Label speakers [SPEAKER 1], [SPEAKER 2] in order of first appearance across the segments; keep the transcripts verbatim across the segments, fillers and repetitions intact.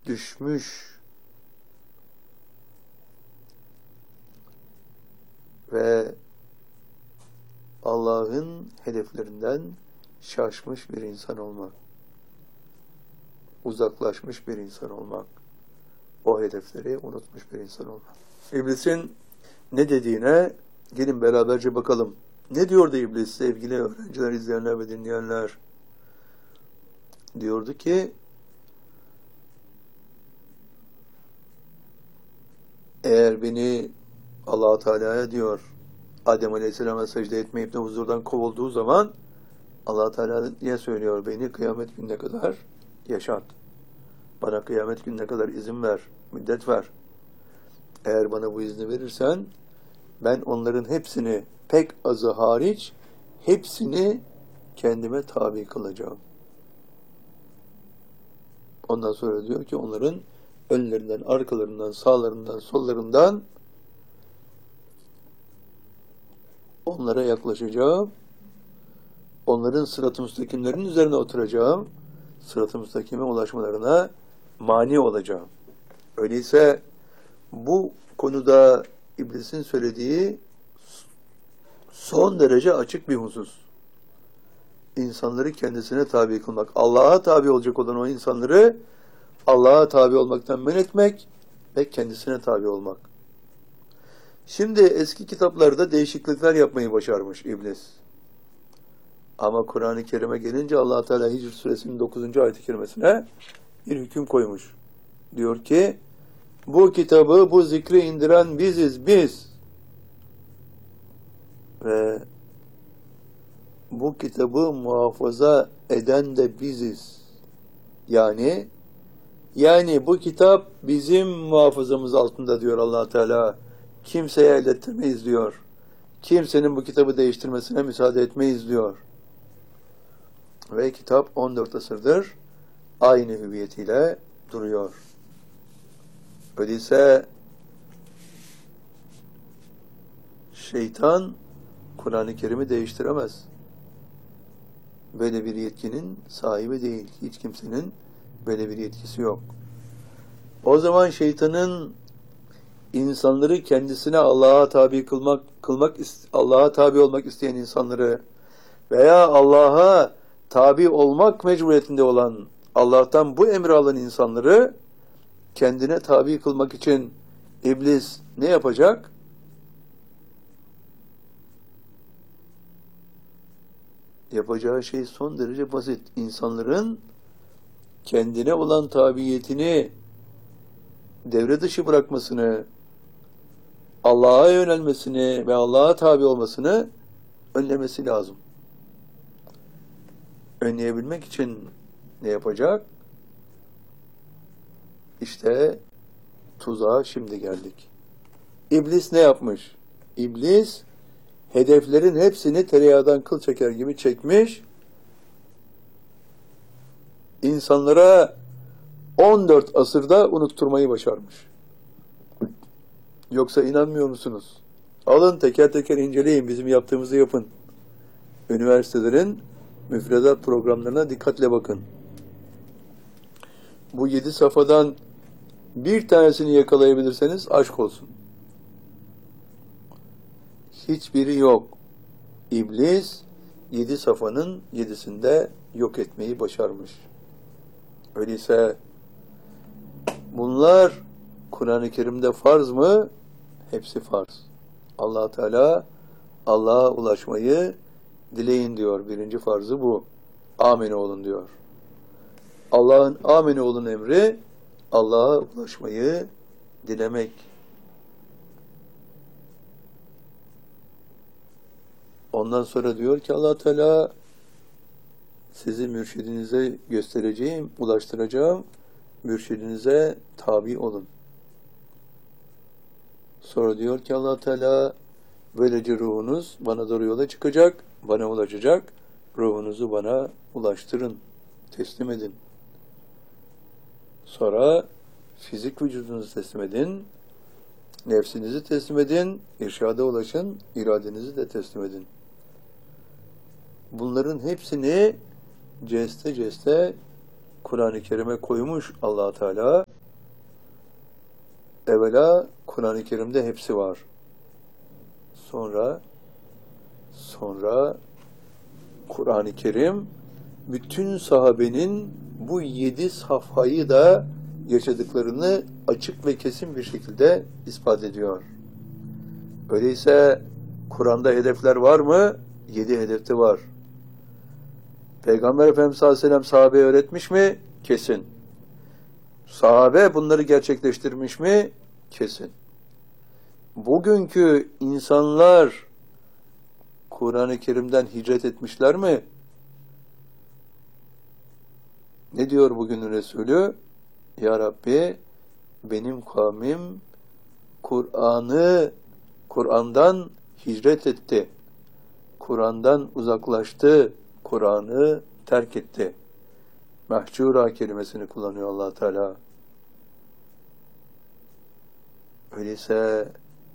[SPEAKER 1] düşmüş ve Allah'ın hedeflerinden şaşmış bir insan olmak, uzaklaşmış bir insan olmak, o hedefleri unutmuş bir insan olmak. İblisin ne dediğine gelin beraberce bakalım. Ne diyordu iblis sevgili öğrenciler, izleyenler ve dinleyenler? Diyordu ki, eğer beni Allah Teala'ya diyor, Adem Aleyhisselam'a secde etmeyip de huzurdan kovulduğu zaman Allah Teala diye söylüyor, beni kıyamet gününe kadar yaşat. Bana kıyamet gününe kadar izin ver, müddet ver. Eğer bana bu izni verirsen ben onların hepsini, pek azı hariç hepsini kendime tabi kılacağım. Ondan sonra diyor ki onların önlerinden, arkalarından, sağlarından, sollarından onlara yaklaşacağım. Onların sırat-ı müstakimlerin üzerine oturacağım. Sırat-ı müstakime ulaşmalarına mani olacağım. Öyleyse bu konuda İblisin söylediği son derece açık bir husus. İnsanları kendisine tabi kılmak. Allah'a tabi olacak olan o insanları Allah'a tabi olmaktan men etmek ve kendisine tabi olmak. Şimdi eski kitaplarda değişiklikler yapmayı başarmış iblis. Ama Kur'an-ı Kerim'e gelince Allah Teala Hicr suresinin dokuzuncu ayet-i kerimesine bir hüküm koymuş. Diyor ki, bu kitabı, bu zikri indiren biziz, biz. Ve bu kitabı muhafaza eden de biziz. Yani, yani bu kitap bizim muhafazamız altında diyor Allah Teala. Kimseye ellettirmeyiz diyor. Kimsenin bu kitabı değiştirmesine müsaade etmeyiz diyor. Ve kitap on dört asırdır aynı hüviyetiyle duruyor. Öyleyse şeytan Kur'an-ı Kerim'i değiştiremez. Böyle bir yetkinin sahibi değil. Hiç kimsenin böyle bir yetkisi yok. O zaman şeytanın insanları kendisine Allah'a tabi kılmak, kılmak Allah'a tabi olmak isteyen insanları veya Allah'a tabi olmak mecburiyetinde olan, Allah'tan bu emri alan insanları kendine tabi kılmak için iblis ne yapacak? Yapacağı şey son derece basit. İnsanların kendine olan tabiyetini devre dışı bırakmasını, Allah'a yönelmesini ve Allah'a tabi olmasını önlemesi lazım. Önleyebilmek için ne yapacak? İşte tuzağa şimdi geldik. İblis ne yapmış? İblis hedeflerin hepsini tereyağdan kıl çeker gibi çekmiş. İnsanlara on dört asırda unutturmayı başarmış. Yoksa inanmıyor musunuz? Alın teker teker inceleyin, bizim yaptığımızı yapın. Üniversitelerin müfredat programlarına dikkatle bakın. Bu yedi safhadan bir tanesini yakalayabilirseniz aşk olsun. Hiçbiri yok. İblis yedi safhanın yedisinde yok etmeyi başarmış. Öyleyse bunlar Kur'an-ı Kerim'de farz mı? Hepsi farz. Allah Teala Allah'a ulaşmayı dileyin diyor. Birinci farzı bu. Amine olun diyor. Allah'ın amine olun emri Allah'a ulaşmayı dilemek. Ondan sonra diyor ki Allah Teala sizi mürşidinize göstereceğim, ulaştıracağım. Mürşidinize tabi olun. Sonra diyor ki Allah Teala böylece ruhunuz bana doğru yola çıkacak, bana ulaşacak. Ruhunuzu bana ulaştırın, teslim edin. Sonra fizik vücudunuzu teslim edin, nefsinizi teslim edin, irşada ulaşın, iradenizi de teslim edin. Bunların hepsini ceste ceste Kur'an-ı Kerim'e koymuş Allah Teala. evvela Kur'an-ı Kerim'de hepsi var. Sonra sonra Kur'an-ı Kerim bütün sahabenin bu yedi safhayı da yaşadıklarını açık ve kesin bir şekilde ispat ediyor. Öyleyse Kur'an'da hedefler var mı? Yedi hedefte var. Peygamber Efendimiz sallallahu aleyhi ve sellem sahabeye öğretmiş mi? Kesin. Sahabe bunları gerçekleştirmiş mi? Kesin. Bugünkü insanlar Kur'an-ı Kerim'den hicret etmişler mi? Ne diyor bugünün Resulü? Ya Rabbi, benim kavmim Kur'an'ı Kur'an'dan hicret etti. Kur'an'dan uzaklaştı. Kur'an'ı terk etti. Mahcura kelimesini kullanıyor Allah Teala. Öyleyse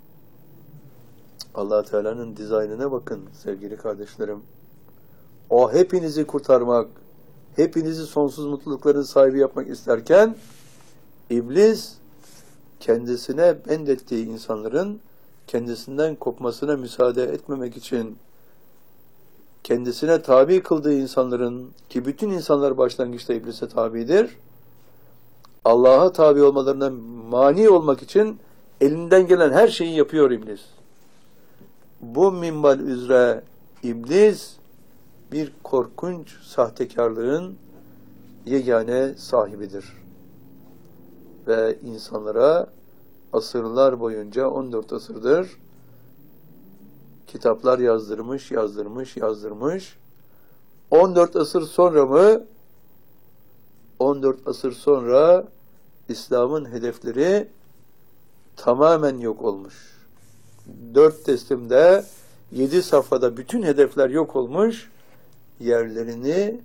[SPEAKER 1] Allah Teala'nın dizaynına bakın sevgili kardeşlerim. O hepinizi kurtarmak, hepinizi sonsuz mutlulukların sahibi yapmak isterken İblis kendisine bendettiği insanların kendisinden kopmasına müsaade etmemek için kendisine tabi kıldığı insanların, ki bütün insanlar başlangıçta İblis'e tabidir, Allah'a tabi olmalarına mani olmak için elinden gelen her şeyi yapıyor İblis. Bu minval üzere İblis bir korkunç sahtekarlığın yegane sahibidir. Ve insanlara asırlar boyunca on dört asırdır kitaplar yazdırmış, yazdırmış, yazdırmış. on dört asır sonra mı? on dört asır sonra İslam'ın hedefleri tamamen yok olmuş. Dört teslimde, yedi safhada bütün hedefler yok olmuş. Yerlerini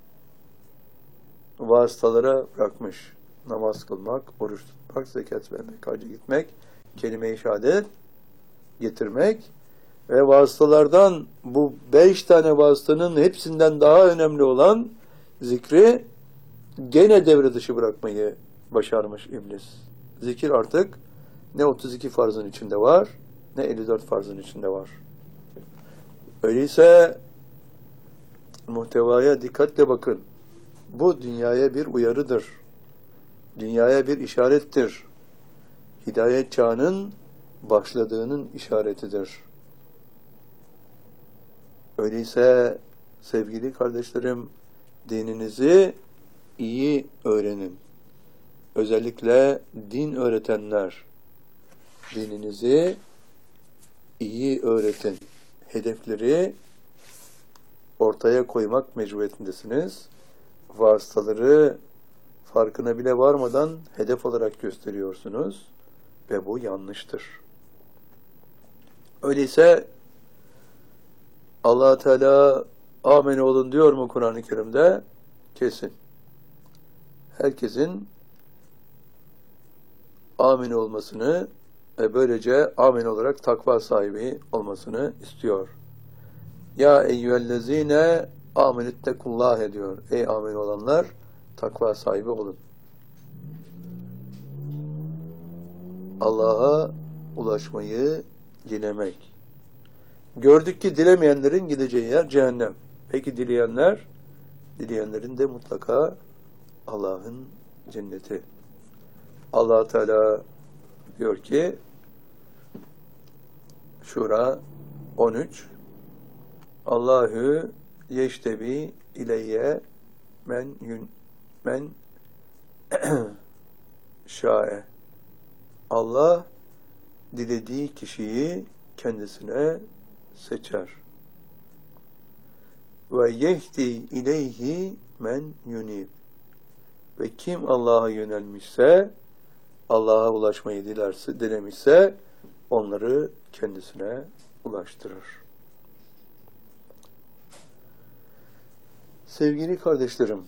[SPEAKER 1] vasıtalara bırakmış. Namaz kılmak, oruç tutmak, zekat vermek, hacca gitmek, kelime-i şehadet getirmek ve vasıtalardan bu beş tane vasıtanın hepsinden daha önemli olan zikri gene devre dışı bırakmayı başarmış İblis. Zikir artık ne otuz iki farzın içinde var, ne elli dört farzın içinde var. Öyleyse muhtevaya dikkatle bakın. Bu dünyaya bir uyarıdır. Dünyaya bir işarettir. Hidayet çağının başladığının işaretidir. Öyleyse sevgili kardeşlerim, dininizi iyi öğrenin. Özellikle din öğretenler, dininizi iyi öğretin. Hedefleri ortaya koymak mecburiyetindesiniz. Vasıtaları farkına bile varmadan hedef olarak gösteriyorsunuz ve bu yanlıştır. Öyleyse Allah Teala amin olun diyor mu Kur'an-ı Kerim'de? Kesin. Herkesin amin olmasını ve böylece amin olarak takva sahibi olmasını istiyor. Ya eyyühellezine aminittekullah ediyor. Ey amin olanlar, takva sahibi olun. Allah'a ulaşmayı dilemek. Gördük ki dilemeyenlerin gideceği yer cehennem. Peki dileyenler? Dileyenlerin de mutlaka Allah'ın cenneti. Allah Teala diyor ki Şura on üç Allahu yeştebi ileyye men yun men şae. Allah dilediği kişiyi kendisine seçer. Ve yehdi ileyhi men yunib. Ve kim Allah'a yönelmişse, Allah'a ulaşmayı dilerse, dilemişse onları kendisine ulaştırır. Sevgili kardeşlerim,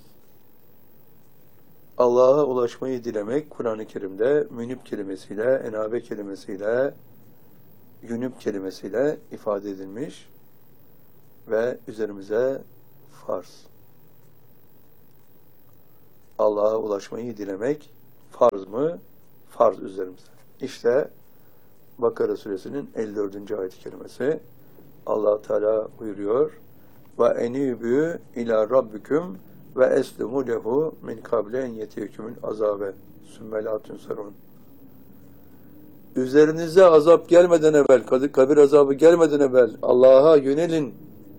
[SPEAKER 1] Allah'a ulaşmayı dilemek Kur'an-ı Kerim'de münib kelimesiyle, enabe kelimesiyle, yunib kelimesiyle ifade edilmiş ve üzerimize farz. Allah'a ulaşmayı dilemek farz mı? Farz üzerimize. İşte Bakara suresinin elli dördüncü ayet-i kerimesi. Allah Teala buyuruyor: "Ve enibü ila rabbikum ve eslimu lehu min kable en yetiyekumul azabe sümme la tunsarun." Üzerinize azap gelmeden evvel, kabir azabı gelmeden evvel Allah'a yönelin.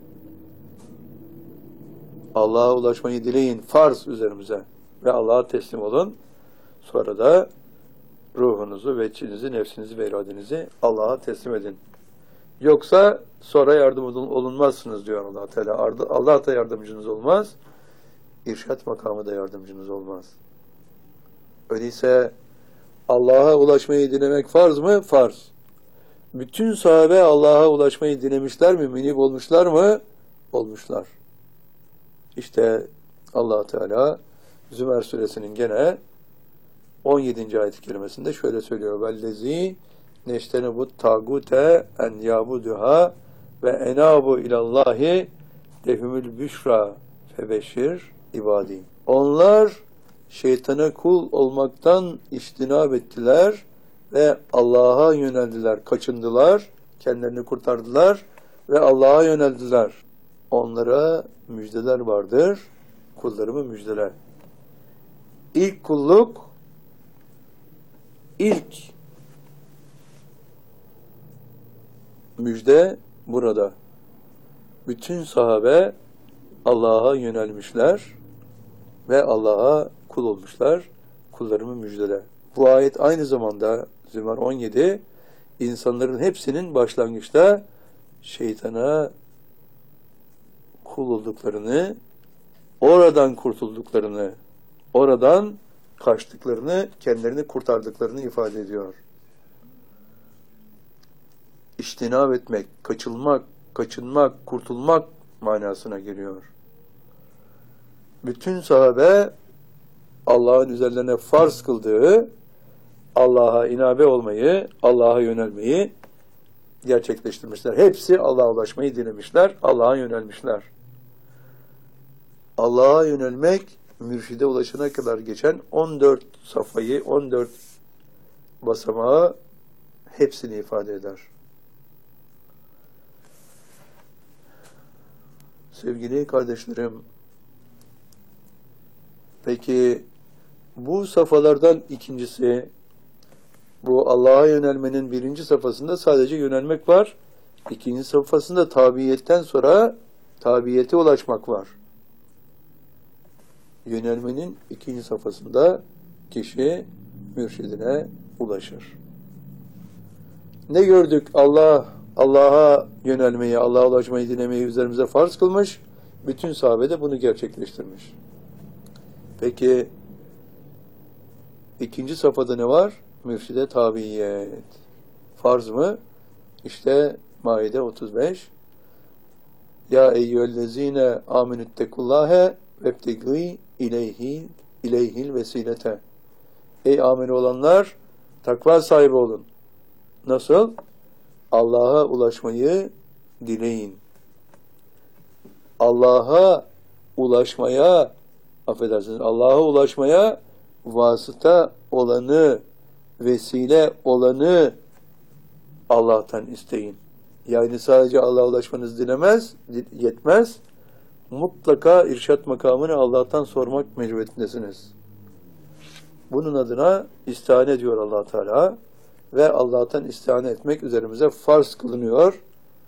[SPEAKER 1] Allah'a ulaşmayı dileyin. Farz üzerimize. Ve Allah'a teslim olun. Sonra da ruhunuzu, veçinizi, nefsinizi ve iradenizi Allah'a teslim edin. Yoksa sonra yardım olunmazsınız diyor Allah Teala. Allah da yardımcınız olmaz. İrşad makamı da yardımcınız olmaz. Öyleyse Allah'a ulaşmayı dilemek farz mı? Farz. Bütün sahabe Allah'a ulaşmayı dilemişler mi? Münib olmuşlar mı? Olmuşlar. İşte Allah Teala Zümer suresinin gene on yedinci ayet-i kerimesinde şöyle söylüyor: "Vellezî neştenebut tagute en yabuduha ve enabu ilallahi lehumul büşra febeşir ibadî." Onlar şeytana kul olmaktan içtinab ettiler ve Allah'a yöneldiler, kaçındılar, kendilerini kurtardılar ve Allah'a yöneldiler. Onlara müjdeler vardır, kullarımı müjdeler. İlk kulluk, ilk müjde burada. Bütün sahabe Allah'a yönelmişler ve Allah'a kul olmuşlar. Kullarımı müjdele. Bu ayet aynı zamanda Zümer on yedi, insanların hepsinin başlangıçta şeytana kul olduklarını, oradan kurtulduklarını, oradan kaçtıklarını, kendilerini kurtardıklarını ifade ediyor. İçtinab etmek, kaçılmak, kaçınmak, kurtulmak manasına geliyor. Bütün sahabe Allah'ın üzerlerine farz kıldığı Allah'a inabe olmayı, Allah'a yönelmeyi gerçekleştirmişler. Hepsi Allah'a ulaşmayı dilemişler, Allah'a yönelmişler. Allah'a yönelmek, mürşide ulaşana kadar geçen on dört safhayı, on dört basamağı hepsini ifade eder. Sevgili kardeşlerim, peki bu safhalardan ikincisi, bu Allah'a yönelmenin birinci safhasında sadece yönelmek var. İkinci safhasında tabiiyetten sonra tabiyete ulaşmak var. Yönelmenin ikinci safhasında kişi mürşidine ulaşır. Ne gördük? Allah, Allah'a yönelmeyi, Allah'a ulaşmayı dilemeyi üzerimize farz kılmış. Bütün sahabe de bunu gerçekleştirmiş. Peki ikinci safhada ne var? Mürşide tabiyet. Farz mı? İşte Maide otuz beş. Ya eyyühellezine aminüttekullâhe vebtegî ileyhi ileyhil vesilete. Ey ameli olanlar, takva sahibi olun. Nasıl? Allah'a ulaşmayı dileyin. Allah'a ulaşmaya, affedersiniz, Allah'a ulaşmaya vasıta olanı, vesile olanı Allah'tan isteyin. Yani sadece Allah'a ulaşmanız dilemez, yetmez. Mutlaka irşat makamını Allah'tan sormak mecburiyetindesiniz. Bunun adına istihane ediyor Allah Teala ve Allah'tan istihane etmek üzerimize farz kılınıyor.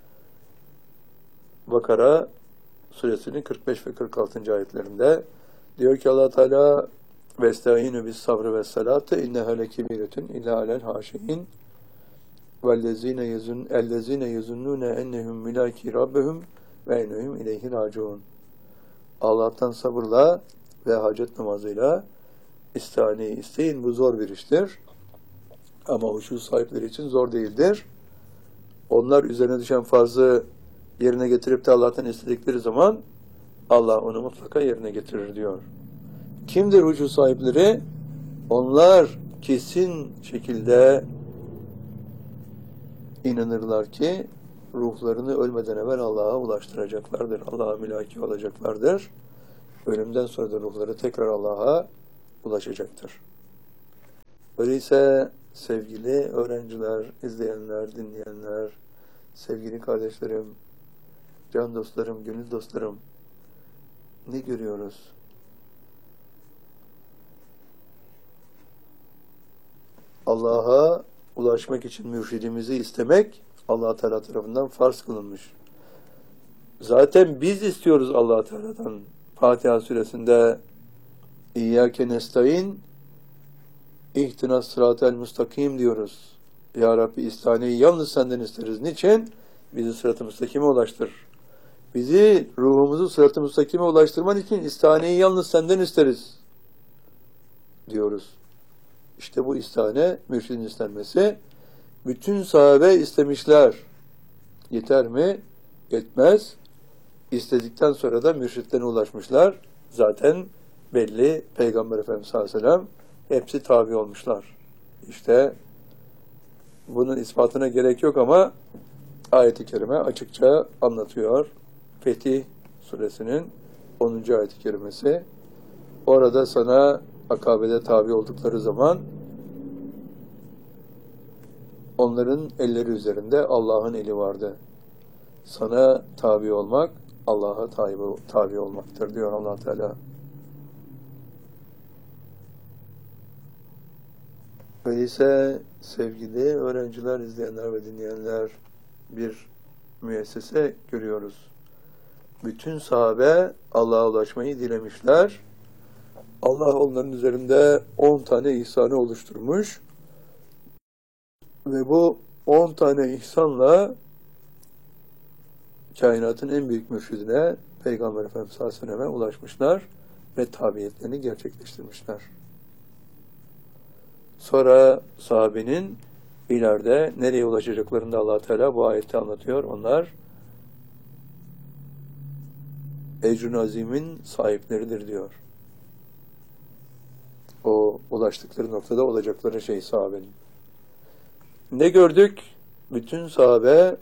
[SPEAKER 1] Bakara suresinin kırk beş ve kırk altıncı ayetlerinde diyor ki Allah Teala: "Vesta'inu bis sabrı ve salati inneha lekebiretun illa alel haşin vellezine yezun ellezine yezunnune ennehum milaki rabbihum ve ennehum ileyhi raciun." Allah'tan sabırla ve hacet namazıyla istihaneyi isteyin. Bu zor bir iştir. Ama huşu sahipleri için zor değildir. Onlar üzerine düşen farzı yerine getirip de Allah'tan istedikleri zaman Allah onu mutlaka yerine getirir diyor. Kimdir huşu sahipleri? Onlar kesin şekilde inanırlar ki ruhlarını ölmeden evvel Allah'a ulaştıracaklardır. Allah'a mülaki olacaklardır. Ölümden sonra da ruhları tekrar Allah'a ulaşacaktır. Öyleyse sevgili öğrenciler, izleyenler, dinleyenler, sevgili kardeşlerim, can dostlarım, gönül dostlarım, ne görüyoruz? Allah'a ulaşmak için mürşidimizi istemek Allah Teala tarafından farz kılınmış. Zaten biz istiyoruz Allah Teala'dan. Fatiha suresinde İyyâke nestaîn İhtinas sıratel müstakim diyoruz. Ya Rabbi istaneyi yalnız senden isteriz. Niçin? Bizi sırat-ı müstakime ulaştır. Bizi, ruhumuzu sırat-ı müstakime ulaştırman için istaneyi yalnız senden isteriz diyoruz. İşte bu istane, mürşidin istenmesi. Bütün sahabe istemişler. Yeter mi? Yetmez. İstedikten sonra da mürşitlerine ulaşmışlar. Zaten belli, Peygamber Efendimiz sallallahu aleyhi ve sellem hepsi tabi olmuşlar. İşte bunun ispatına gerek yok ama ayet-i kerime açıkça anlatıyor. Fetih suresinin onuncu ayet-i kerimesi. Orada sana Akabe'de tabi oldukları zaman onların elleri üzerinde Allah'ın eli vardı. Sana tabi olmak Allah'a tabi, tabi olmaktır diyor Allah Teala. Öyleyse sevgili öğrenciler, izleyenler ve dinleyenler, bir müessese görüyoruz. Bütün sahabe Allah'a ulaşmayı dilemişler. Allah onların üzerinde on tane ihsanı oluşturmuş. Ve bu on tane ihsanla kainatın en büyük mürşidine, Peygamber Efendimiz sallallahu aleyhi ve sellem'e ulaşmışlar ve tabiyetlerini gerçekleştirmişler. Sonra sahabenin ileride nereye ulaşacaklarını da Allah Teala bu ayette anlatıyor. Onlar ecr-ü azimin sahipleridir diyor. O ulaştıkları noktada olacakları şey sahabenin. Ne gördük? Bütün sahabe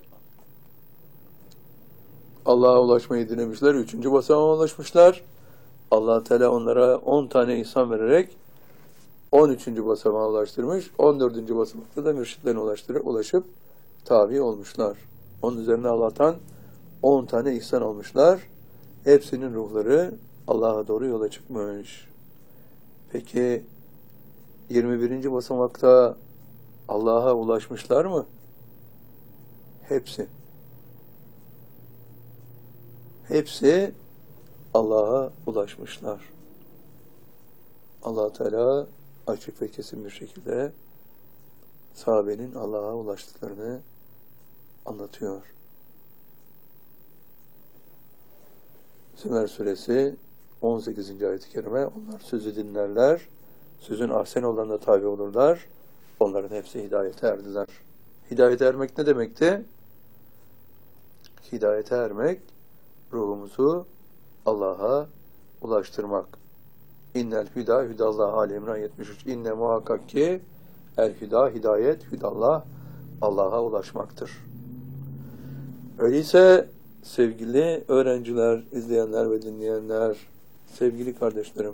[SPEAKER 1] Allah'a ulaşmayı dilemişler. Üçüncü basamağa ulaşmışlar. Allah Teala onlara on tane ihsan vererek on üçüncü basamağa ulaştırmış. on dördüncü basamakta da mürşitlerine ulaştırıp, ulaşıp tabi olmuşlar. Onun üzerine Allah'tan on tane ihsan almışlar. Hepsinin ruhları Allah'a doğru yola çıkmış. Peki yirmi birinci basamakta Allah'a ulaşmışlar mı? Hepsi. Hepsi Allah'a ulaşmışlar. Allah Teala açık ve kesin bir şekilde sahabenin Allah'a ulaştıklarını anlatıyor. Zümer suresi on sekizinci ayet-i kerime, onlar sözü dinlerler, sözün ahsen olanına tabi olurlar, onların hepsi hidayete erdiler. Hidayete ermek ne demekti? Hidayete ermek, ruhumuzu Allah'a ulaştırmak. İnnel hüda hüdallah Ali İmran yetmiş üç. İnne muhakkak ki el hüda hidayet hüdallah Allah'a ulaşmaktır. Öyleyse sevgili öğrenciler, izleyenler ve dinleyenler, sevgili kardeşlerim,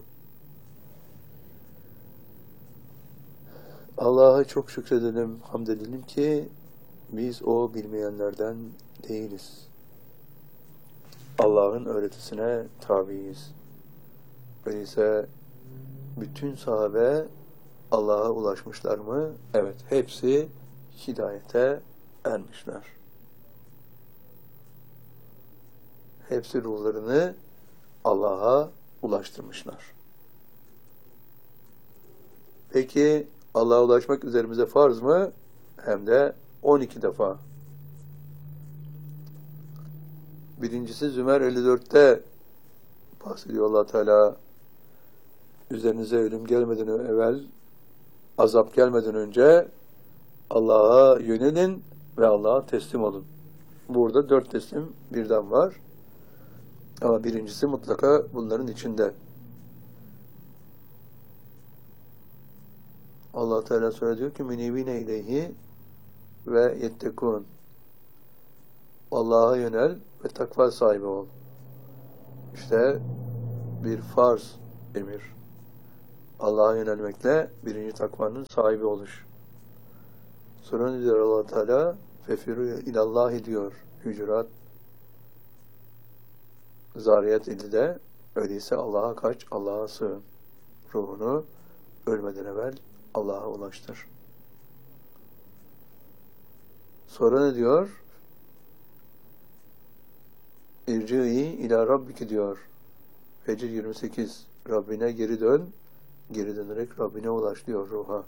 [SPEAKER 1] Allah'a çok şükredelim, hamd edelim ki biz o bilmeyenlerden değiliz. Allah'ın öğretisine tabiiz. Öyleyse bütün sahabe Allah'a ulaşmışlar mı? Evet, hepsi hidayete ermişler. Hepsi ruhlarını Allah'a ulaştırmışlar. Peki Allah'a ulaşmak üzerimize farz mı? Hem de on iki defa. Birincisi Zümer elli dörtte bahsediyor Allah Teala. Üzerinize ölüm gelmeden evvel, azap gelmeden önce Allah'a yönelin ve Allah'a teslim olun. Burada dört teslim birden var. Ama birincisi mutlaka bunların içinde. Allah Teala sonra diyor ki minibine ileyhi ve yettekun. Allah'a yönel ve takva sahibi ol. İşte bir farz emir. Allah'a yönelmekle birinci takvanın sahibi oluş. Sonra ne diyor Allah Teala? Fefiru ilallahi diyor. Hücurat Zariyat elli'de. Öyleyse Allah'a kaç, Allah'a sığın. Ruhunu ölmeden evvel Allah'a ulaştır. Sonra ne diyor? İrci'i ila rabbiki diyor. Fecr yirmi sekiz. Rabbine geri dön. Geri dönerek Rabbine ulaş diyor ruha.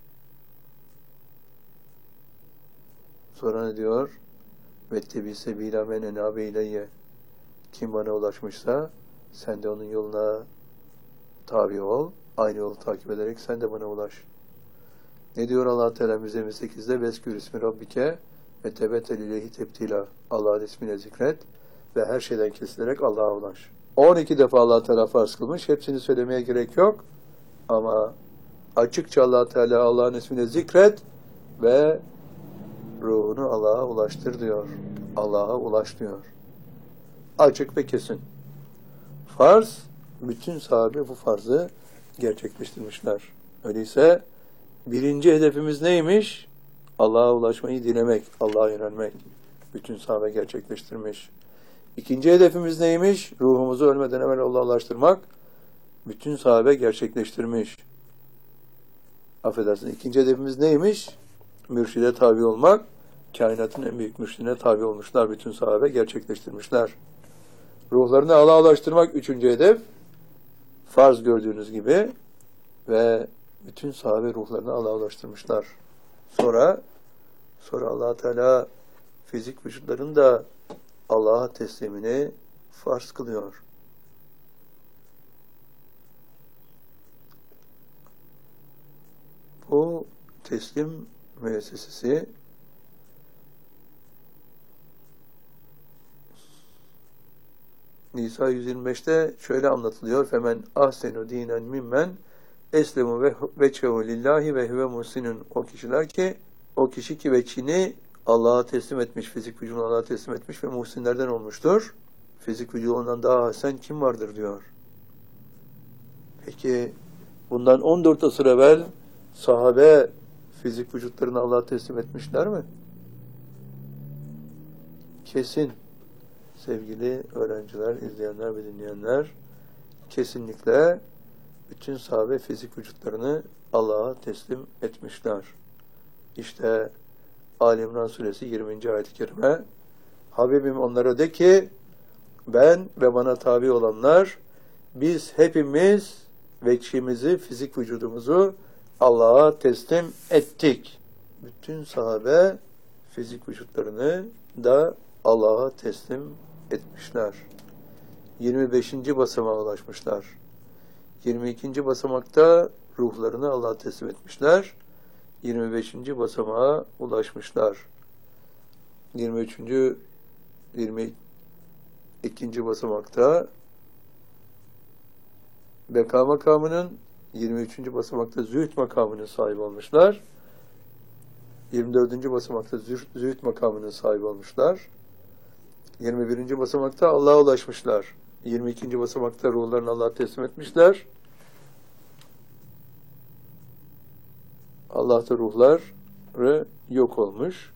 [SPEAKER 1] Sonra ne diyor? Vettebi sebîlâ men enâbe ileyye. Kim bana ulaşmışsa sen de onun yoluna tabi ol. Aynı yolu takip ederek sen de bana ulaş. Ne diyor Allah Teala yirmi sekizde? Veskür ismi Rabbike ve tebetel ileyhi tebtila. Allah'ın ismini zikret ve her şeyden kesilerek Allah'a ulaş. on iki defa Allah Teala farz kılmış. Hepsini söylemeye gerek yok. Ama açıkça Allah Teala Allah'ın ismini zikret ve ruhunu Allah'a ulaştır diyor. Allah'a ulaş diyor. Açık ve kesin. Farz, bütün sahabe bu farzı gerçekleştirmişler. Öyleyse birinci hedefimiz neymiş? Allah'a ulaşmayı dilemek, Allah'a yönelmek. Bütün sahabe gerçekleştirmiş. İkinci hedefimiz neymiş? Ruhumuzu ölmeden evvel Allah'a ulaştırmak. Bütün sahabe gerçekleştirmiş. Affedersin. İkinci hedefimiz neymiş? Mürşide tabi olmak. Kainatın en büyük mürşidine tabi olmuşlar. Bütün sahabe gerçekleştirmişler. Ruhlarını Allah'a ulaştırmak üçüncü hedef. Farz gördüğünüz gibi. Ve bütün sahabe ruhlarını Allah'a ulaştırmışlar. Sonra sonra Allah Teala fizik vücutlarını da Allah'a teslimini farz kılıyor. Bu teslim müessesesi Nisa yüz yirmi beşte şöyle anlatılıyor. Femen ahsenu dinen mimmen eslemu ve veçehu lillahi ve huve muhsinun. O kişiler ki o kişi ki veçini Allah'a teslim etmiş, fizik vücudunu Allah'a teslim etmiş ve muhsinlerden olmuştur. Fizik vücudundan daha hasen kim vardır diyor. Peki bundan on dört asır evvel sahabe fizik vücutlarını Allah'a teslim etmişler mi? Kesin. Sevgili öğrenciler, izleyenler ve dinleyenler, kesinlikle bütün sahabe fizik vücutlarını Allah'a teslim etmişler. İşte Ali İmran suresi yirminci ayet-i kerime, Habibim onlara de ki, ben ve bana tabi olanlar, biz hepimiz veçhimizi, fizik vücudumuzu Allah'a teslim ettik. Bütün sahabe fizik vücutlarını da Allah'a teslim etmişler. yirmi beşinci basamağa ulaşmışlar. yirmi ikinci basamakta ruhlarını Allah'a teslim etmişler. yirmi beşinci basamağa ulaşmışlar. yirmi üçüncü yirmi ikinci basamakta beka makamının, yirmi üçüncü basamakta zühd makamının sahibi olmuşlar. yirmi dördüncü basamakta zühd makamının sahibi olmuşlar. yirmi birinci basamakta Allah'a ulaşmışlar. yirmi ikinci basamakta ruhlarını Allah'a teslim etmişler. Allah'ta ruhları yok olmuş.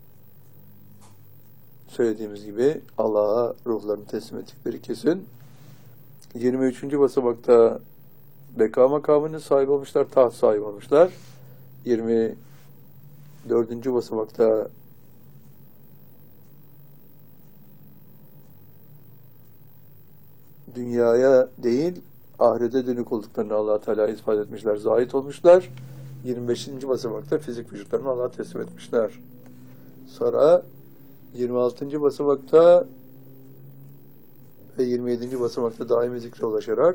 [SPEAKER 1] Söylediğimiz gibi Allah'a ruhlarını teslim ettikleri kesin. yirmi üçüncü basamakta beka makamının sahibi olmuşlar, taht sahibi olmuşlar. yirmi dördüncü basamakta dünyaya değil, ahirete dönük olduklarını Allah Teala ispat etmişler, zahit olmuşlar. yirmi beşinci basamakta fizik vücutlarını Allah'a teslim etmişler. Sonra yirmi altıncı basamakta ve yirmi yedinci basamakta daimi zikre ulaşarak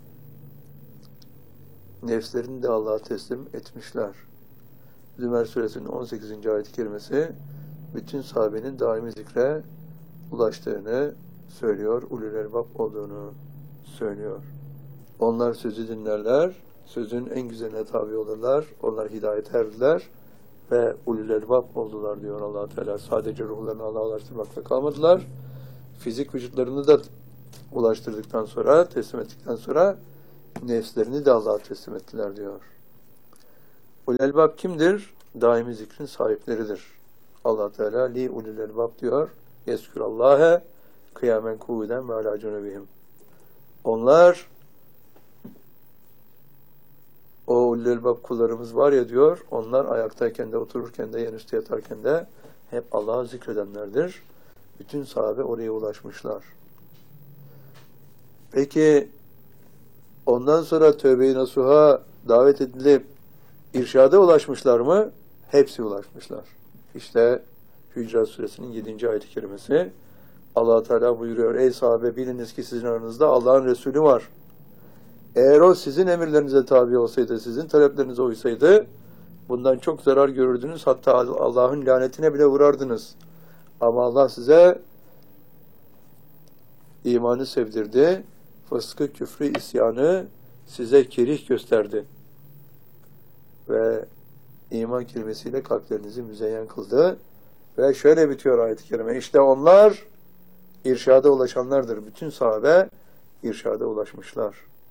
[SPEAKER 1] nefslerini de Allah'a teslim etmişler. Zümer suresinin on sekizinci ayet-i kerimesi bütün sahabenin daimi zikre ulaştığını söylüyor, ulul elbab olduğunu söylüyor. Onlar sözü dinlerler, sözün en güzeline tabi olurlar, onlar hidayete erdiler ve ulul elbab oldular diyor Allah Teala. Sadece ruhlarını Allah'a ulaştırmakla kalmadılar. Fizik vücutlarını da ulaştırdıktan sonra, teslim ettikten sonra nefslerini de Allah'a teslim ettiler diyor. Ulul elbab kimdir? daimi zikrin sahipleridir. Allah Teala li ulul elbab diyor. Yeskürallâhe kıyamen kuvuden ve alâ cunubihim. Onlar, o ulul elbab kullarımız var ya diyor, onlar ayaktayken de, otururken de, yanüstü yatarken de hep Allah'ı zikredenlerdir. Bütün sahabe oraya ulaşmışlar. Peki ondan sonra tövbe-i nasuha davet edilip irşada ulaşmışlar mı? Hepsi ulaşmışlar. İşte Hücurat Suresinin yedinci ayet-i kerimesi. Allah Teala buyuruyor: ey sahabe, biliniz ki sizin aranızda Allah'ın Resulü var. Eğer o sizin emirlerinize tabi olsaydı, sizin taleplerinize uysaydı, bundan çok zarar görürdünüz. Hatta Allah'ın lanetine bile uğrardınız. Ama Allah size imanı sevdirdi. Fıskı, küfrü, isyanı size kerih gösterdi. Ve iman kelimesiyle kalplerinizi müzeyyen kıldı. Ve şöyle bitiyor ayet-i kerime: İşte onlar irşada ulaşanlardır. Bütün sahabe irşada ulaşmışlar.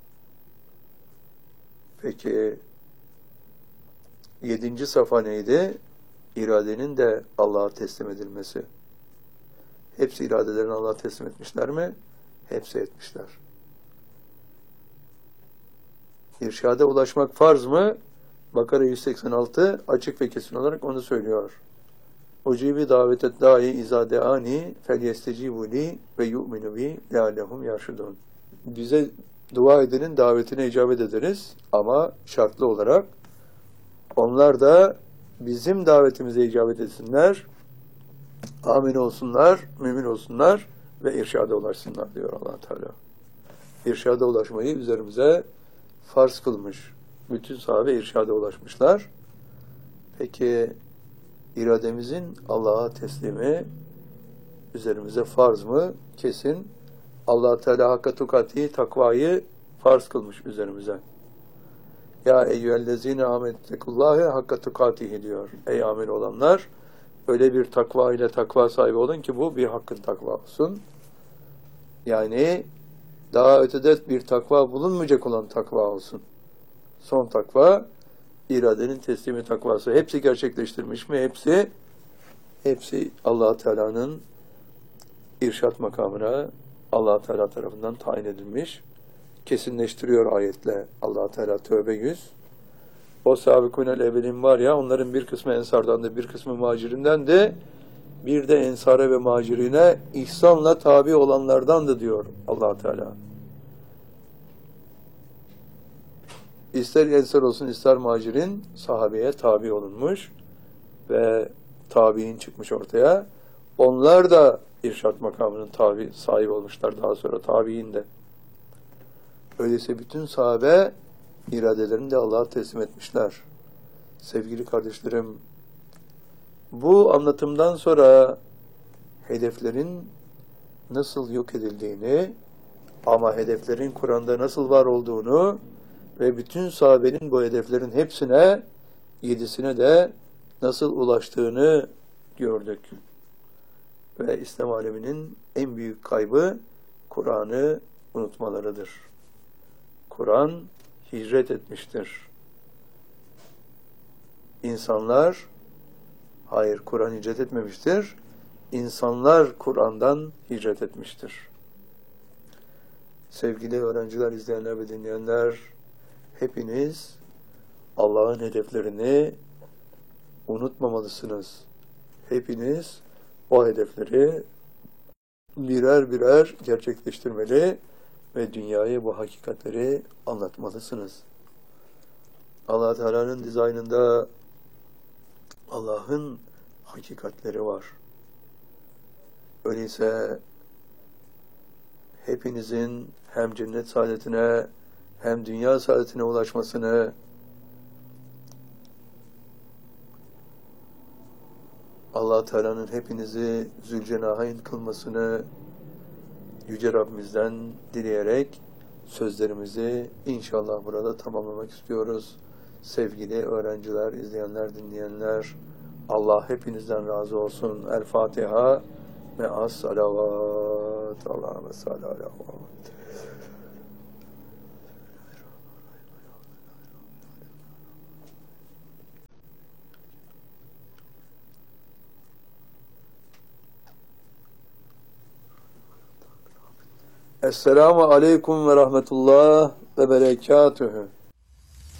[SPEAKER 1] Peki yedinci safa neydi? İradenin de Allah'a teslim edilmesi. Hepsi iradelerini Allah'a teslim etmişler mi? Hepsi etmişler. İrşada ulaşmak farz mı? Bakara yüz seksen altı açık ve kesin olarak onu söylüyor. Ucibi davetet dahi izade ani fel yestecibu li ve yu'minu bi leallehum yarşudun. Bize dua edenin davetine icabet ederiz ama şartlı olarak onlar da bizim davetimize icabet etsinler, amin olsunlar, mümin olsunlar ve irşada ulaşsınlar diyor Allah Teala. İrşada ulaşmayı üzerimize farz kılmış. Bütün sahabe irşada ulaşmışlar. Peki irademizin Allah'a teslimi üzerimize farz mı? Kesin. Allah Teala hakka tukati, takvayı farz kılmış üzerimize. Ya eyyühellezine amentettekullâhe hakka tukatihi diyor. Ey amin olanlar, öyle bir takva ile takva sahibi olun ki bu bir hakkın takva olsun. Yani daha ötede bir takva bulunmayacak olan takva olsun. Son takva, iradenin teslimi takvası. Hepsi gerçekleştirmiş mi? Hepsi hepsi Allah Teala'nın irşat makamına Allah Teala tarafından tayin edilmiş. Kesinleştiriyor ayetle Allah Teala Tövbe yüz. O sabıkunel evvelin var ya, onların bir kısmı ensardan da bir kısmı muhacirinden de bir de ensara ve muhacirine ihsanla tabi olanlardan da diyor Allah Teala. İster ensar olsun ister muhacirin sahabeye tabi olunmuş ve tabiin çıkmış ortaya. Onlar da irşat makamının tabi sahibi olmuşlar daha sonra tabiin de. Öyleyse bütün sahabe iradelerini de Allah'a teslim etmişler. Sevgili kardeşlerim, bu anlatımdan sonra hedeflerin nasıl yok edildiğini ama hedeflerin Kur'an'da nasıl var olduğunu ve bütün sahabenin bu hedeflerin hepsine, yedisine de nasıl ulaştığını gördük. Ve İslam aleminin en büyük kaybı Kur'an'ı unutmalarıdır. Kur'an hicret etmiştir. İnsanlar, hayır Kur'an hicret etmemiştir. İnsanlar Kur'an'dan hicret etmiştir. Sevgili öğrenciler, izleyenler ve dinleyenler, hepiniz Allah'ın hedeflerini unutmamalısınız. Hepiniz o hedefleri birer birer gerçekleştirmeli ve dünyaya bu hakikatleri anlatmalısınız. Allah Teala'nın dizaynında Allah'ın hakikatleri var. Öyleyse hepinizin hem cennet saadetine hem dünya saadetine ulaşmasını, Allah Teala'nın hepinizi Zülcenahayn kılmasını Yüce Rabbimizden dileyerek sözlerimizi inşallah burada tamamlamak istiyoruz. Sevgili öğrenciler, izleyenler, dinleyenler, Allah hepinizden razı olsun. El Fatiha ve as salavat. Allahümme salli ala Muhammed. Esselamu aleyküm ve rahmetullah ve berekatühü.